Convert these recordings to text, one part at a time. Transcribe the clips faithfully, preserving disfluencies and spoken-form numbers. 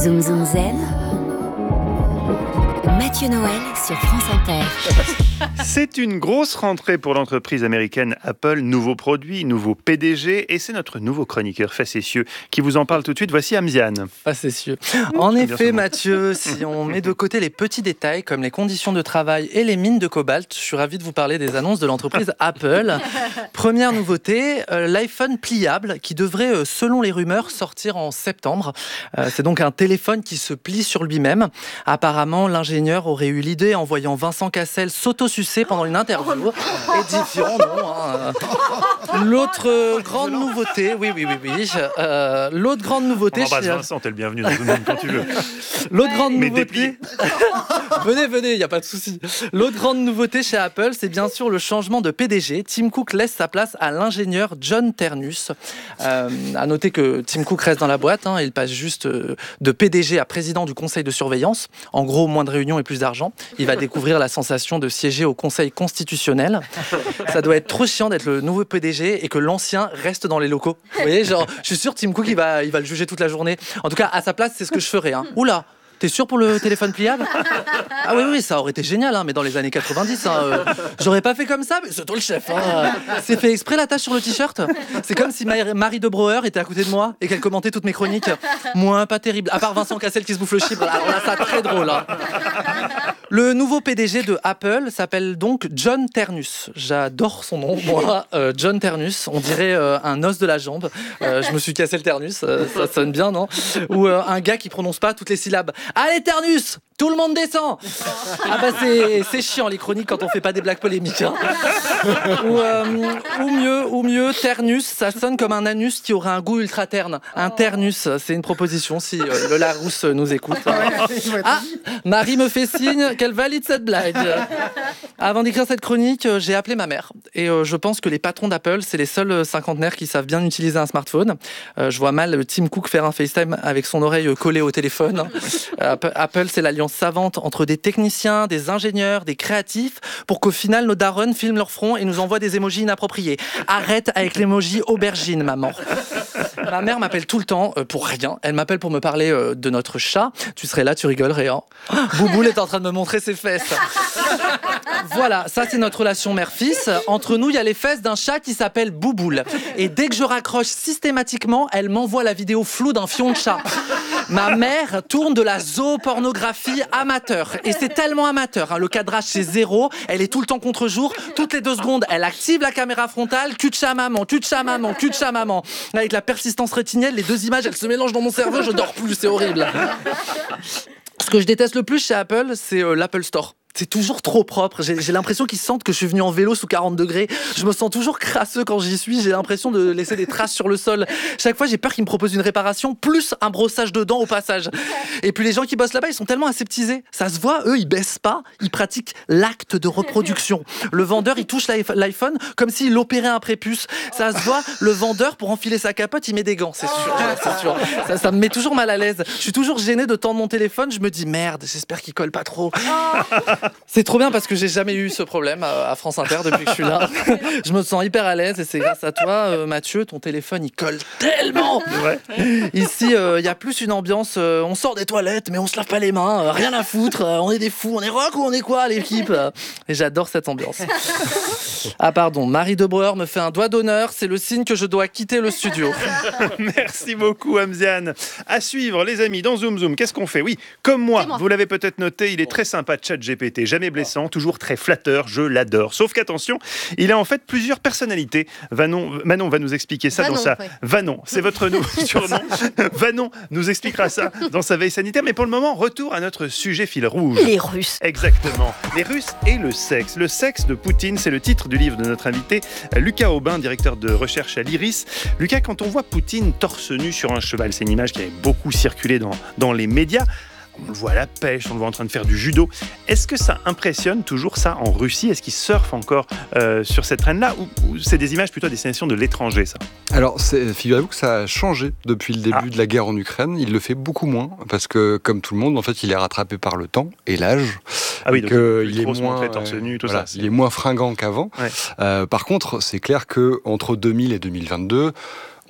Zoom Zoom Zen, Mathieu Noël sur France Inter. C'est une grosse rentrée pour l'entreprise américaine Apple. Nouveaux produits, nouveau P D G, et c'est notre nouveau chroniqueur facétieux qui vous en parle tout de suite. Voici Amziane. Facétieux. En effet, Mathieu, si on met de côté les petits détails comme les conditions de travail et les mines de cobalt, je suis ravi de vous parler des annonces de l'entreprise Apple. Première nouveauté, euh, l'iPhone pliable qui devrait, euh, selon les rumeurs, sortir en septembre. Euh, c'est donc un téléphone qui se plie sur lui-même. Apparemment, l'ingénieur aurait eu l'idée en voyant Vincent Cassel s'auto-sucer pendant une interview. Édifiant, non hein. L'autre euh, grande nouveauté, oui, oui, oui, oui. Euh, l'autre grande nouveauté... On embrasse chez... Vincent, t'es le bienvenu dans tout le monde quand tu veux. L'autre grande Mais nouveauté... venez, venez, il n'y a pas de souci. L'autre grande nouveauté chez Apple, c'est bien sûr le changement de P D G. Tim Cook laisse sa place à l'ingénieur John Ternus. Euh, à noter que Tim Cook reste dans la boîte, hein, il passe juste de P D G à président du conseil de surveillance. En gros, moins de réunions et plus d'argent. Il va découvrir la sensation de siéger au conseil constitutionnel. Ça doit être trop chiant d'être le nouveau P D G et que l'ancien reste dans les locaux. Vous voyez, genre, je suis sûr Tim Cook, il va, il va le juger toute la journée. En tout cas, à sa place, c'est ce que je ferais. Hein. Oula, t'es sûr pour le téléphone pliable ? Ah oui, oui, ça aurait été génial, hein, mais dans les années quatre-vingt-dix, hein, euh, j'aurais pas fait comme ça, mais c'est toi le chef. Hein. C'est fait exprès la tache sur le t-shirt. C'est comme si Marie de Brouwer était à côté de moi et qu'elle commentait toutes mes chroniques. Moi, pas terrible. À part Vincent Cassel qui se bouffe le chibre. Alors là, ça très drôle. Hein. Le nouveau P D G de Apple s'appelle donc John Ternus. J'adore son nom, moi. Euh, John Ternus, on dirait euh, un os de la jambe. Euh, je me suis cassé le Ternus, euh, ça sonne bien, non ? Ou euh, un gars qui prononce pas toutes les syllabes. Allez Ternus, tout le monde descend. Ah bah c'est, c'est chiant les chroniques quand on fait pas des blagues polémiques. Hein. Ou, euh, ou mieux, ou mieux, Ternus, ça sonne comme un anus qui aurait un goût ultra terne. Un Ternus, c'est une proposition si euh, le Larousse nous écoute. Ah, Marie me fait signe qu'elle valide cette blague. Avant d'écrire cette chronique, j'ai appelé ma mère. Et euh, je pense que les patrons d'Apple, c'est les seuls cinquantenaires qui savent bien utiliser un smartphone. Euh, je vois mal Tim Cook faire un FaceTime avec son oreille collée au téléphone. Euh, Apple, c'est l'alliance savante entre des techniciens, des ingénieurs, des créatifs, pour qu'au final, nos darons filment leur front et nous envoient des émojis inappropriés. Arrête avec l'émoji aubergine, maman. Ma mère m'appelle tout le temps euh, pour rien. Elle m'appelle pour me parler euh, de notre chat. Tu serais là, tu rigolerais. Hein. Bouboule est en train de me montrer ses fesses. Voilà, ça c'est notre relation mère-fils. Entre nous, il y a les fesses d'un chat qui s'appelle Bouboule. Et dès que je raccroche systématiquement, elle m'envoie la vidéo floue d'un fion de chat. Ma mère tourne de la zoopornographie amateur. Et c'est tellement amateur, hein, le cadrage c'est zéro, elle est tout le temps contre-jour. Toutes les deux secondes, elle active la caméra frontale, cul de chat maman, cul de chat maman, cul de chat maman. Avec la persistance rétinienne, les deux images, elles se mélangent dans mon cerveau, je dors plus, c'est horrible. Ce que je déteste le plus chez Apple, c'est euh, l'Apple Store. C'est toujours trop propre. J'ai, j'ai l'impression qu'ils sentent que je suis venu en vélo sous quarante degrés. Je me sens toujours crasseux quand j'y suis. J'ai l'impression de laisser des traces sur le sol. Chaque fois, j'ai peur qu'ils me proposent une réparation plus un brossage de dents au passage. Et puis les gens qui bossent là-bas, ils sont tellement aseptisés. Ça se voit, eux, ils baissent pas. Ils pratiquent l'acte de reproduction. Le vendeur, il touche l'iPhone comme s'il opérait un prépuce. Ça se voit, le vendeur, pour enfiler sa capote, il met des gants. C'est sûr, c'est sûr. Ça, ça me met toujours mal à l'aise. Je suis toujours gêné de tendre mon téléphone. Je me dis, merde, j'espère qu'il colle pas trop. C'est trop bien parce que j'ai jamais eu ce problème à France Inter depuis que je suis là. Je me sens hyper à l'aise et c'est grâce à toi, euh, Mathieu, ton téléphone il colle tellement. Ouais. Ici, il euh, y a plus une ambiance, euh, on sort des toilettes mais on se lave pas les mains, euh, rien à foutre, euh, on est des fous, on est rock ou on est quoi l'équipe ? Et j'adore cette ambiance. Ah pardon, Marie de Brouwer me fait un doigt d'honneur, c'est le signe que je dois quitter le studio. Merci beaucoup Amziane. À suivre les amis dans Zoom Zoom, qu'est-ce qu'on fait ? Oui, comme moi, moi, vous l'avez peut-être noté, il est très sympa ChatGPT, jamais blessant, toujours très flatteur, je l'adore. Sauf qu'attention, il a en fait plusieurs personnalités. Vanon, Manon va nous expliquer ça Vanon, dans sa... Oui. Vanon, c'est votre nouveau surnom. Vanon nous expliquera ça dans sa veille sanitaire. Mais pour le moment, retour à notre sujet fil rouge. Les Russes. Exactement. Les Russes et le sexe. Le sexe de Poutine, c'est le titre du livre de notre invité, Lucas Aubin, directeur de recherche à l'Iris. Lucas, quand on voit Poutine torse nu sur un cheval, c'est une image qui avait beaucoup circulé dans, dans les médias. On le voit à la pêche, on le voit en train de faire du judo. Est-ce que ça impressionne toujours ça en Russie ? Est-ce qu'ils surfent encore euh, sur cette traîne-là ou, ou c'est des images plutôt à destination de l'étranger, ça ? Alors, c'est, figurez-vous que ça a changé depuis le début ah. de la guerre en Ukraine. Il le fait beaucoup moins parce que, comme tout le monde, en fait, il est rattrapé par le temps et l'âge. Ah oui, donc euh, il, il est moins torse nu, tout voilà, ça. Il est moins fringant qu'avant. Ouais. Euh, par contre, c'est clair que entre deux mille et deux mille vingt-deux,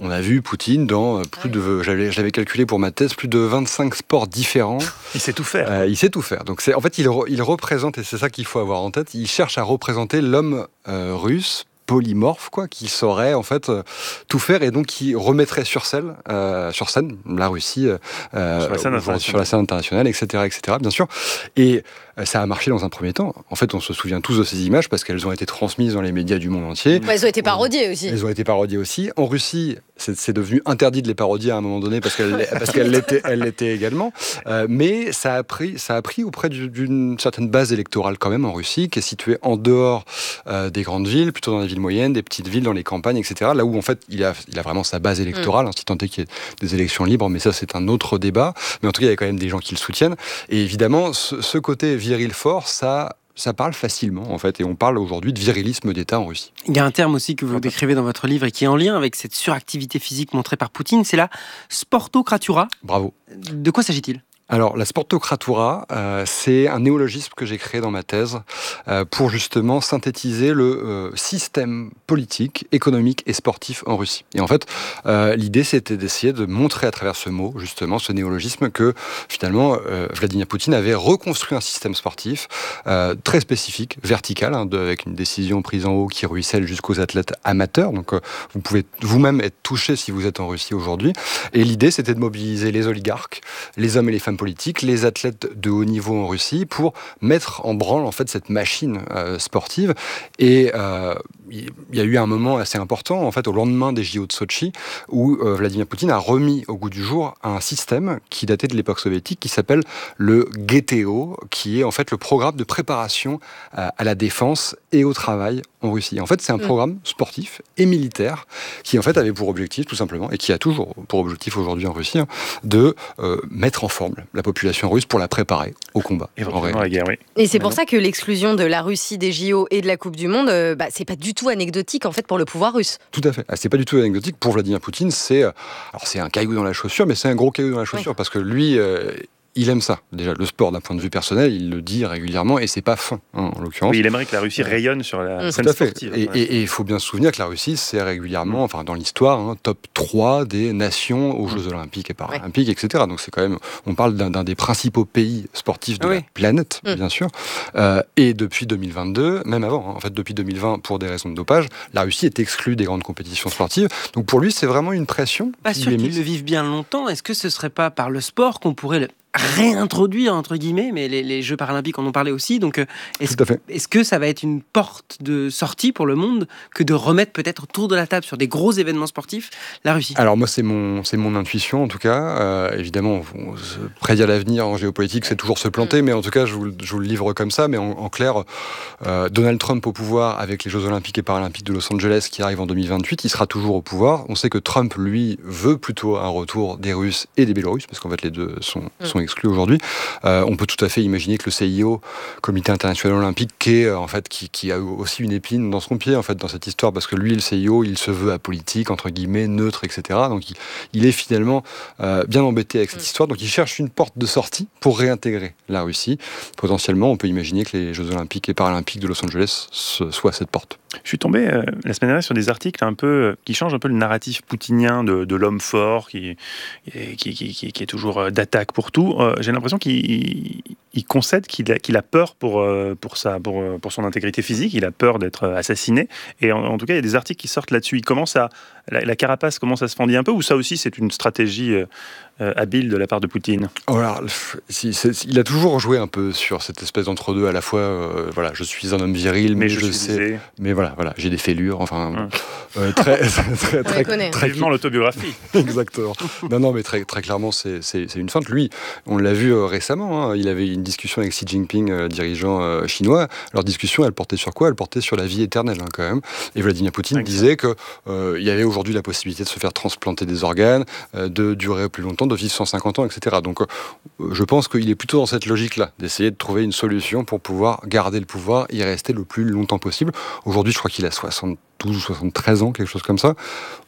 On a vu Poutine dans plus de, j'avais, j'avais calculé pour ma thèse, plus de vingt-cinq sports différents. Il sait tout faire. Euh, il sait tout faire. Donc c'est, en fait, il, re, il représente, et c'est ça qu'il faut avoir en tête, il cherche à représenter l'homme euh, russe polymorphe, quoi, qui saurait en fait euh, tout faire et donc qui remettrait sur scène, euh, sur scène la Russie euh, sur, la scène euh, sur la scène internationale, et cetera, et cetera. Bien sûr. Et euh, ça a marché dans un premier temps. En fait, on se souvient tous de ces images parce qu'elles ont été transmises dans les médias du monde entier. Ouais, elles ont été parodiées aussi. Elles ont été parodiées aussi. En Russie, c'est, c'est devenu interdit de les parodier à un moment donné parce qu'elles, parce qu'elles l'étaient, elles l'étaient également. Euh, mais ça a pris, ça a pris auprès d'une certaine base électorale quand même en Russie, qui est située en dehors euh, des grandes villes, plutôt dans les villes moyennes, des petites villes, dans les campagnes, et cetera. Là où en fait il a, il a vraiment sa base électorale, mmh. hein, si tant est qu'il y ait des élections libres, mais ça c'est un autre débat. Mais en tout cas, il y a quand même des gens qui le soutiennent. Et évidemment, ce, ce côté viril fort, ça, ça parle facilement en fait. Et on parle aujourd'hui de virilisme d'État en Russie. Il y a un terme aussi que vous décrivez dans votre livre et qui est en lien avec cette suractivité physique montrée par Poutine, c'est la sportocratura. Bravo. De quoi s'agit-il ? Alors, la sportocratura, euh, c'est un néologisme que j'ai créé dans ma thèse euh, pour justement synthétiser le euh, système politique, économique et sportif en Russie. Et en fait, euh, l'idée, c'était d'essayer de montrer à travers ce mot, justement, ce néologisme, que finalement, euh, Vladimir Poutine avait reconstruit un système sportif euh, très spécifique, vertical, hein, de, avec une décision prise en haut qui ruisselle jusqu'aux athlètes amateurs. Donc, euh, vous pouvez vous-même être touché si vous êtes en Russie aujourd'hui. Et l'idée, c'était de mobiliser les oligarques, les hommes et les femmes politiques, les athlètes de haut niveau en Russie pour mettre en branle en fait cette machine euh, sportive. Et euh, il y a eu un moment assez important en fait au lendemain des J O de Sotchi où euh, Vladimir Poutine a remis au goût du jour un système qui datait de l'époque soviétique qui s'appelle le G T O, qui est en fait le programme de préparation euh, à la défense et au travail en Russie. En fait, c'est un mmh. programme sportif et militaire qui en fait avait pour objectif tout simplement et qui a toujours pour objectif aujourd'hui en Russie hein, de euh, mettre en forme la population russe pour la préparer au combat. Et vraiment la guerre, oui. Et c'est pour ça que l'exclusion de la Russie des J O et de la Coupe du Monde, euh, bah, c'est pas du tout anecdotique en fait pour le pouvoir russe. Tout à fait. Ah, c'est pas du tout anecdotique pour Vladimir Poutine. C'est alors c'est un caillou dans la chaussure, mais c'est un gros caillou dans la chaussure oui. parce que lui. Euh, Il aime ça. Déjà, le sport, d'un point de vue personnel, il le dit régulièrement, et c'est pas fin, hein, en l'occurrence. Oui, il aimerait que la Russie rayonne sur la mmh. scène Tout à fait. sportive. Et, et, et il faut bien se souvenir que la Russie, c'est régulièrement, enfin, dans l'histoire, hein, top trois des nations aux Jeux Olympiques et Paralympiques, ouais. et cetera. Donc, c'est quand même, on parle d'un, d'un des principaux pays sportifs de oui. la planète, mmh. bien sûr. Euh, et depuis deux mille vingt-deux, même avant, hein, en fait, depuis deux mille vingt, pour des raisons de dopage, la Russie est exclue des grandes compétitions sportives. Donc, pour lui, c'est vraiment une pression. Pas sûr qu'il le vive bien longtemps. Est-ce que ce serait pas par le sport qu'on pourrait le réintroduire entre guillemets, mais les, les Jeux paralympiques en ont parlé aussi, donc est-ce, est-ce que ça va être une porte de sortie pour le monde que de remettre peut-être autour de la table sur des gros événements sportifs la Russie ? Alors moi c'est mon, c'est mon intuition en tout cas, euh, évidemment on, on, prédire l'avenir en géopolitique c'est toujours se planter, mmh. mais en tout cas je vous, je vous le livre comme ça, mais en, en clair euh, Donald Trump au pouvoir avec les Jeux Olympiques et Paralympiques de Los Angeles qui arrivent en deux mille vingt-huit, il sera toujours au pouvoir. On sait que Trump lui veut plutôt un retour des Russes et des Biélorusses, parce qu'en fait les deux sont, mmh. sont exclus aujourd'hui. Euh, on peut tout à fait imaginer que le C I O, Comité international olympique, qui, est, en fait, qui, qui a aussi une épine dans son pied en fait, dans cette histoire, parce que lui, le C I O, il se veut apolitique, entre guillemets, neutre, et cetera. Donc il, il est finalement euh, bien embêté avec cette histoire. Donc il cherche une porte de sortie pour réintégrer la Russie. Potentiellement, on peut imaginer que les Jeux Olympiques et Paralympiques de Los Angeles soient cette porte. Je suis tombé euh, la semaine dernière sur des articles un peu, euh, qui changent un peu le narratif poutinien de, de l'homme fort qui, qui, qui, qui, qui est toujours euh, d'attaque pour tout. Euh, j'ai l'impression qu'il il concède qu'il a, qu'il a peur pour, euh, pour, sa, pour, pour son intégrité physique, il a peur d'être assassiné. Et en, en tout cas, il y a des articles qui sortent là-dessus. Il commence à, la, la carapace commence à se fendiller un peu, ou ça aussi c'est une stratégie euh, euh, habile de la part de Poutine ? Oh là, si, il a toujours joué un peu sur cette espèce d'entre-deux, à la fois, euh, voilà, je suis un homme viril, mais, mais je, je sais... Disais. Mais voilà, voilà, j'ai des fêlures, enfin, hum. euh, très, très, très, très, très vivement l'autobiographie. Exactement. Non, non, mais très, très clairement, c'est, c'est, c'est une feinte. Lui, on l'a vu euh, récemment, hein, il avait une discussion avec Xi Jinping, euh, dirigeant euh, chinois. Leur discussion, elle portait sur quoi ? Elle portait sur la vie éternelle, hein, quand même. Et Vladimir Poutine Exactement. disait que euh, il y avait aujourd'hui la possibilité de se faire transplanter des organes, euh, de durer plus longtemps, de vivre cent cinquante ans, et cetera. Donc, euh, je pense qu'il est plutôt dans cette logique-là, d'essayer de trouver une solution pour pouvoir garder le pouvoir et y rester le plus longtemps possible. Aujourd'hui, je crois qu'il a soixante-douze ou soixante-treize ans, quelque chose comme ça.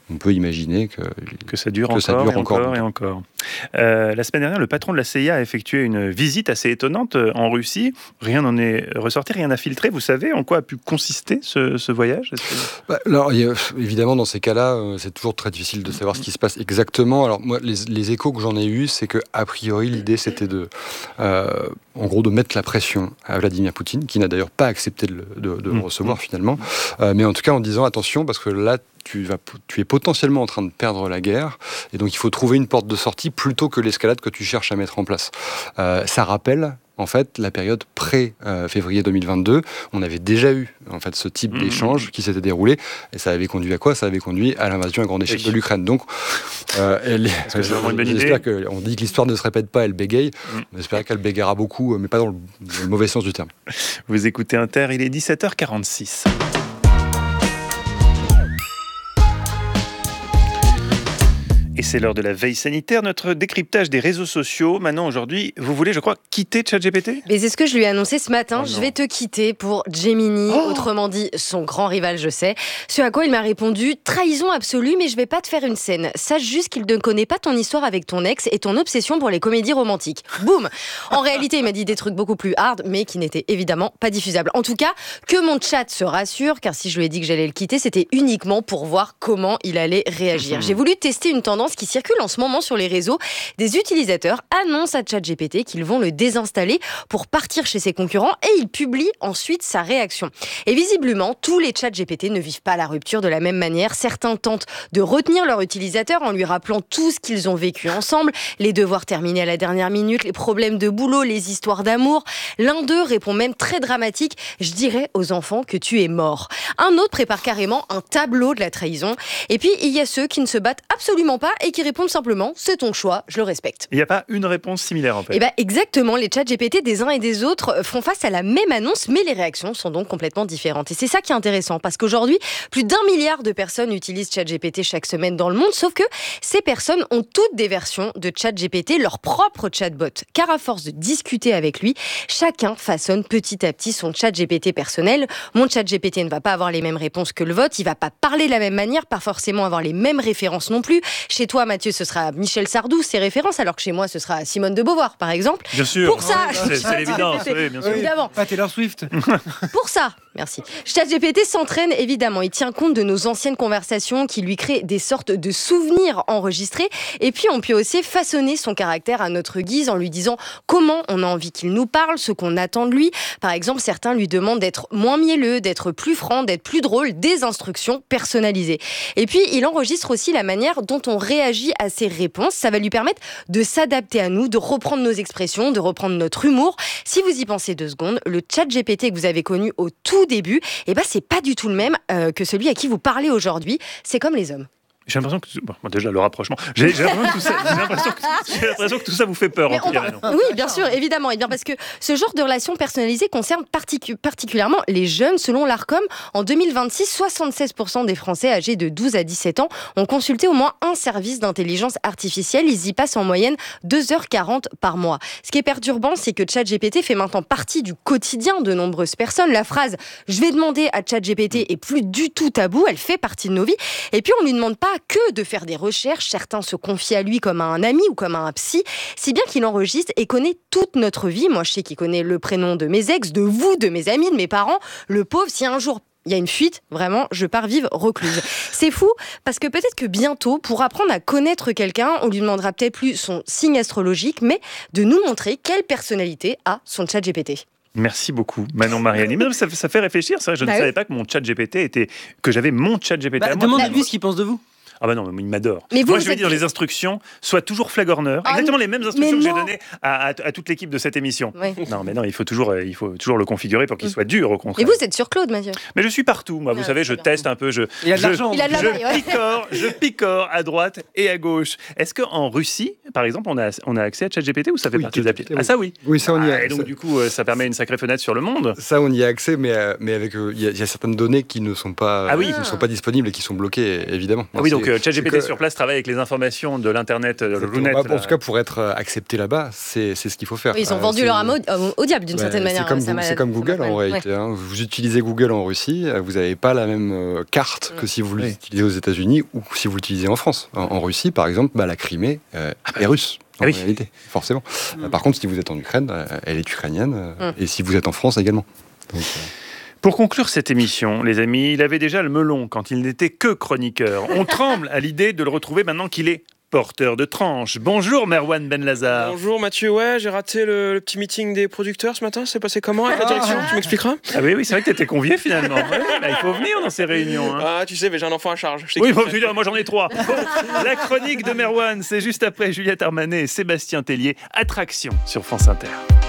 on peut imaginer que, que ça dure que encore, ça dure et encore, encore et encore. Euh, la semaine dernière, le patron de la C I A a effectué une visite assez étonnante en Russie. Rien n'en est ressorti, rien n'a filtré. Vous savez en quoi a pu consister ce, ce voyage? que... bah, alors, il y a, évidemment, dans ces cas-là, euh, c'est toujours très difficile de savoir ce qui se passe exactement. Alors, moi, les, les échos que j'en ai eus, c'est que a priori, l'idée, c'était de, euh, en gros, de mettre la pression à Vladimir Poutine, qui n'a d'ailleurs pas accepté de, de, de le recevoir finalement. Euh, mais en tout cas, en disant attention, parce que là, Tu, vas, tu es potentiellement en train de perdre la guerre, et donc il faut trouver une porte de sortie plutôt que l'escalade que tu cherches à mettre en place. Euh, ça rappelle en fait la période pré-février deux mille vingt-deux. On avait déjà eu en fait ce type mmh. d'échange qui s'était déroulé, et ça avait conduit à quoi? Ça avait conduit à l'invasion à grande échelle oui. de l'Ukraine. Donc, euh, elle, que c'est vraiment une bonne j'espère idée. que on dit que l'histoire ne se répète pas, elle bégaye. Mmh. J'espère qu'elle bégayera beaucoup, mais pas dans le, dans le mauvais sens du terme. Vous écoutez Inter, il est dix-sept heures quarante-six. Et c'est l'heure de la veille sanitaire, notre décryptage des réseaux sociaux. Maintenant, aujourd'hui, vous voulez, je crois, quitter ChatGPT ? Mais c'est ce que je lui ai annoncé ce matin. Oh je vais te quitter pour Gemini, oh autrement dit son grand rival, je sais. Ce à quoi il m'a répondu « Trahison absolue, mais je vais pas te faire une scène. Sache juste qu'il ne connaît pas ton histoire avec ton ex et ton obsession pour les comédies romantiques. » Boum ! En réalité, il m'a dit des trucs beaucoup plus hard, mais qui n'étaient évidemment pas diffusables. En tout cas, que mon chat se rassure, car si je lui ai dit que j'allais le quitter, c'était uniquement pour voir comment il allait réagir. J'ai voulu tester une tendance qui circule en ce moment sur les réseaux. Des utilisateurs annoncent à ChatGPT qu'ils vont le désinstaller pour partir chez ses concurrents et ils publient ensuite sa réaction. Et visiblement, tous les ChatGPT ne vivent pas la rupture de la même manière. Certains tentent de retenir leur utilisateur en lui rappelant tout ce qu'ils ont vécu ensemble, les devoirs terminés à la dernière minute, les problèmes de boulot, les histoires d'amour. L'un d'eux répond même très dramatique « Je dirais aux enfants que tu es mort ». Un autre prépare carrément un tableau de la trahison. Et puis, il y a ceux qui ne se battent absolument pas et qui répondent simplement « c'est ton choix, je le respecte ». Il n'y a pas une réponse similaire en fait. Et bah exactement, les chats G P T des uns et des autres font face à la même annonce, mais les réactions sont donc complètement différentes. Et c'est ça qui est intéressant, parce qu'aujourd'hui, plus d'un milliard de personnes utilisent ChatGPT chaque semaine dans le monde, sauf que ces personnes ont toutes des versions de ChatGPT, leur propre chatbot. Car à force de discuter avec lui, chacun façonne petit à petit son ChatGPT personnel. Mon ChatGPT ne va pas avoir les mêmes réponses que le vôtre, il ne va pas parler de la même manière, pas forcément avoir les mêmes références non plus. Chez toi, Mathieu, ce sera Michel Sardou, ses références, alors que chez moi, ce sera Simone de Beauvoir, par exemple. Bien sûr. Pour ça, c'est, c'est l'évidence, oui, bien sûr. Évidemment. Pas Taylor Swift. Pour ça, merci. ChatGPT s'entraîne évidemment. Il tient compte de nos anciennes conversations qui lui créent des sortes de souvenirs enregistrés. Et puis, on peut aussi façonner son caractère à notre guise en lui disant comment on a envie qu'il nous parle, ce qu'on attend de lui. Par exemple, certains lui demandent d'être moins mielleux, d'être plus franc, d'être plus drôle, des instructions personnalisées. Et puis, il enregistre aussi la manière dont on réagit à ses réponses. Ça va lui permettre de s'adapter à nous, de reprendre nos expressions, de reprendre notre humour. Si vous y pensez deux secondes, le ChatGPT que vous avez connu au tout début, eh ben, c'est pas du tout le même euh, que celui à qui vous parlez aujourd'hui. C'est comme les hommes. J'ai l'impression que bon, déjà le rapprochement. J'ai, j'ai, l'impression, que tout ça, j'ai, l'impression, que, j'ai l'impression que tout ça vous fait peur. En tout cas, oui, bien sûr, évidemment, et bien parce que ce genre de relation personnalisée concerne particu- particulièrement les jeunes. Selon l'Arcom, en deux mille vingt-six, soixante-seize pour cent des Français âgés de douze à dix-sept ans ont consulté au moins un service d'intelligence artificielle. Ils y passent en moyenne deux heures quarante par mois. Ce qui est perturbant, c'est que ChatGPT fait maintenant partie du quotidien de nombreuses personnes. La phrase « je vais demander à ChatGPT » est plus du tout tabou, elle fait partie de nos vies. Et puis, on ne lui demande pas que de faire des recherches, certains se confient à lui comme à un ami ou comme à un psy, si bien qu'il enregistre et connaît toute notre vie. Moi, je sais qu'il connaît le prénom de mes ex, de vous, de mes amis, de mes parents. Le pauvre, si un jour il y a une fuite, vraiment, je pars vivre recluse. C'est fou, parce que peut-être que bientôt, pour apprendre à connaître quelqu'un, on lui demandera peut-être plus son signe astrologique, mais de nous montrer quelle personnalité a son ChatGPT. Merci beaucoup, Manon Mariani. Mais ça, ça fait réfléchir, c'est vrai, je bah ne oui. savais pas que mon ChatGPT était, que j'avais mon ChatGPT bah, à moi. Demandez-lui ce qu'il pense de vous. Ah bah non, mais il m'adore. Mais vous, Moi, vous je vais êtes... dire dans les instructions, sois toujours flagorneur. Ah, exactement les mêmes instructions que j'ai données à, à, à toute l'équipe de cette émission. Oui. Non, mais non, il faut toujours, il faut toujours le configurer pour qu'il soit dur, au contraire. Et vous êtes sur Claude, Mathieu. Mais je suis partout, moi. Vous ah, savez, je bien. teste un peu. Je, il a de je, l'argent. Il a de la je, maille, ouais. picore, je picore à droite et à gauche. Est-ce qu'en Russie, par exemple, on a, on a accès à ChatGPT ou ça fait oui, partie de l'appli ? Oui. Ah ça, oui. Oui, ça, on y a. Ah, et donc, ça... du coup, ça permet une sacrée fenêtre sur le monde. Ça, on y a accès, mais, mais avec, il y, y a certaines données qui ne sont pas, ah oui. qui ne sont pas disponibles et qui sont bloquées, évidemment. Ah oui, donc Donc euh, ChatGPT que... sur place travaille avec les informations de l'internet, de Runet. Bah, en tout cas, pour être accepté là-bas, c'est, c'est ce qu'il faut faire. Oui, ils ont vendu euh, leur âme au, au diable d'une ouais, certaine manière. C'est comme, ça c'est comme Google en réalité. Ouais. Hein. Vous utilisez Google en Russie, vous n'avez pas la même euh, carte que si vous oui. l'utilisez aux États-Unis ou si vous l'utilisez en France. En, en Russie, par exemple, bah, la Crimée euh, ah bah, est russe. En oui. réalité, forcément. Mm. Par contre, si vous êtes en Ukraine, elle est ukrainienne, mm. et si vous êtes en France également. Donc, euh... Pour conclure cette émission, les amis, il avait déjà le melon quand il n'était que chroniqueur. On tremble à l'idée de le retrouver maintenant qu'il est porteur de tranche. Bonjour Merwan Benlazar. Bonjour Mathieu, ouais, j'ai raté le, le petit meeting des producteurs ce matin, c'est passé comment avec la direction, tu m'expliqueras? Ah oui, oui, c'est vrai que tu étais convié finalement. Ouais, bah, il faut venir dans ces réunions. Hein. Ah, tu sais, mais j'ai un enfant à charge. Oui, bon, je veux dire, moi j'en ai trois. La chronique de Merwan, c'est juste après Juliette Armanet et Sébastien Tellier. Attraction sur France Inter.